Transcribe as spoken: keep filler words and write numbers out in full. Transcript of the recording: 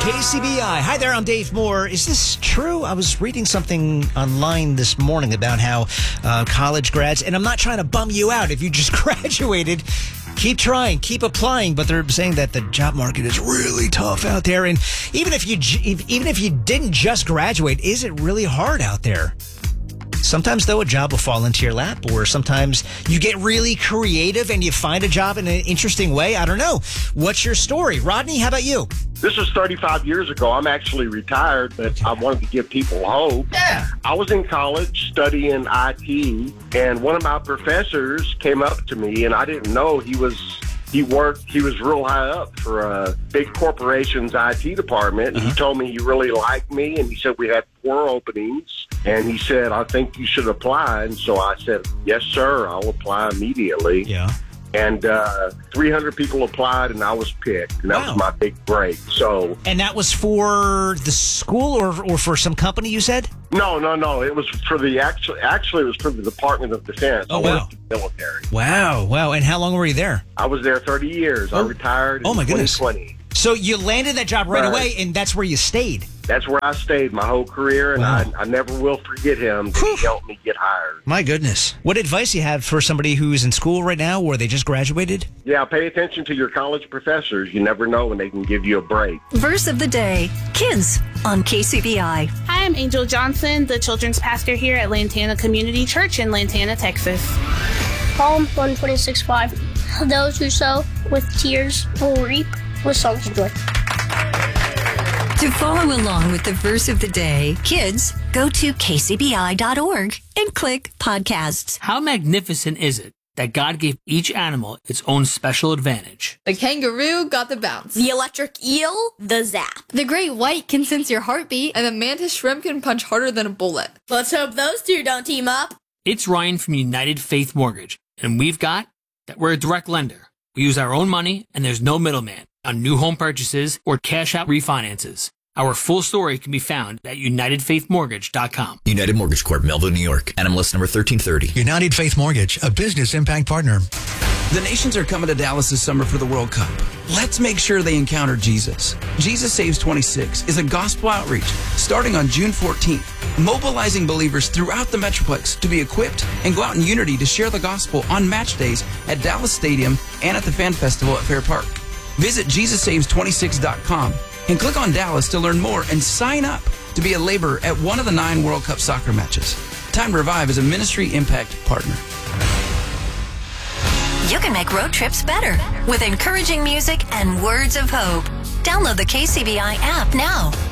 K C B I. Hi there, I'm Dave Moore. Is this true? I was reading something online this morning about how uh, college grads, and I'm not trying to bum you out if you just graduated, keep trying, keep applying, but they're saying that the job market is really tough out there. And even if you even if you didn't just graduate, is it really hard out there? Sometimes, though, a job will fall into your lap, or sometimes you get really creative and you find a job in an interesting way. I don't know. What's your story? Rodney, how about you? This was thirty-five years ago. I'm actually retired, but I wanted to give people hope. Yeah. I was in college studying I T, and one of my professors came up to me, and I didn't know he was... He worked, he was real high up for a big corporation's I T department. And uh-huh. He told me he really liked me, and he said we had four openings. And he said, I think you should apply. And so I said, yes, sir, I'll apply immediately. Yeah. And uh, three hundred people applied, and I was picked. And that wow. was my big break. So, and that was for the school or, or for some company, you said? No, no, no. It was for the actually. Actually, it was for the Department of Defense. Oh, wow. The military. Wow, wow. And how long were you there? I was there thirty years. Oh. I retired in oh, my goodness. twenty twenty. So you landed that job right, right away, and that's where you stayed? That's where I stayed my whole career, and wow. I, I never will forget him. He helped me get hired. My goodness. What advice do you have for somebody who's in school right now or they just graduated? Yeah, pay attention to your college professors. You never know when they can give you a break. Verse of the day, Kids on K C B I. Hi, I'm Angel Johnson, the children's pastor here at Lantana Community Church in Lantana, Texas. Psalm one twenty-six five. Those who sow with tears will reap with songs of joy. To follow along with the verse of the day, kids, go to k c b i dot org and click podcasts. How magnificent is it that God gave each animal its own special advantage? The kangaroo got the bounce. The electric eel, the zap. The great white can sense your heartbeat, and the mantis shrimp can punch harder than a bullet. Let's hope those two don't team up. It's Ryan from United Faith Mortgage, and we've got that we're a direct lender. We use our own money, and there's no middleman on new home purchases or cash-out refinances. Our full story can be found at united faith mortgage dot com. United Mortgage Corp, Melville, New York. N M L S number thirteen thirty. United Faith Mortgage, a business impact partner. The nations are coming to Dallas this summer for the World Cup. Let's make sure they encounter Jesus. Jesus Saves twenty-six is a gospel outreach starting on June fourteenth, mobilizing believers throughout the Metroplex to be equipped and go out in unity to share the gospel on match days at Dallas Stadium and at the Fan Festival at Fair Park. Visit jesus saves twenty-six dot com and click on Dallas to learn more and sign up to be a laborer at one of the nine World Cup soccer matches. Time to Revive is a ministry impact partner. You can make road trips better with encouraging music and words of hope. Download the K C B I app now.